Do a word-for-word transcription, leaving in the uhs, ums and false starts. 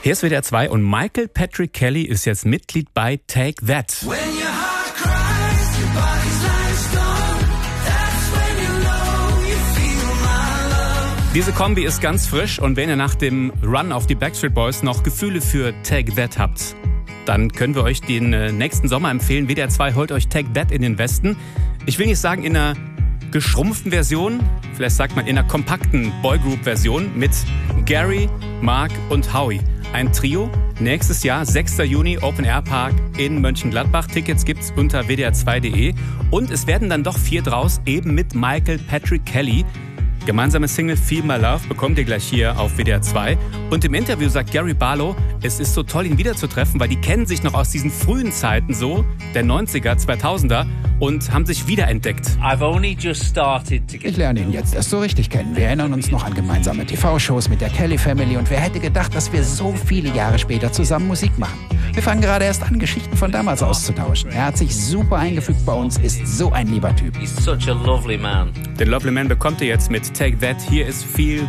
Hier ist W D R zwei und Michael Patrick Kelly ist jetzt Mitglied bei Take That. Diese Kombi ist ganz frisch und wenn ihr nach dem Run auf die Backstreet Boys noch Gefühle für Take That habt, dann können wir euch den nächsten Sommer empfehlen. W D R zwei holt euch Take That in den Westen. Ich will nicht sagen in einer geschrumpften Version, vielleicht sagt man in einer kompakten Boygroup-Version mit Gary, Mark und Howie. Ein Trio, nächstes Jahr, sechster Juni, Open Air Park in Mönchengladbach. Tickets gibt's unter w d r zwei punkt d e und es werden dann doch vier draus, eben mit Michael Patrick Kelly. Gemeinsame Single Feel My Love bekommt ihr gleich hier auf W D R zwei. Und im Interview sagt Gary Barlow, es ist so toll, ihn wiederzutreffen, weil die kennen sich noch aus diesen frühen Zeiten so, der neunziger, zweitausender und haben sich wiederentdeckt. I've only just started to get Ich lerne ihn jetzt erst so richtig kennen. Wir erinnern uns noch an gemeinsame T V-Shows mit der Kelly Family und wer hätte gedacht, dass wir so viele Jahre später zusammen Musik machen. Wir fangen gerade erst an, Geschichten von damals auszutauschen. Er hat sich super eingefügt bei uns, ist so ein lieber Typ. He's such a lovely man. Den Lovely Man bekommt ihr jetzt mit Take That. Hier ist Feel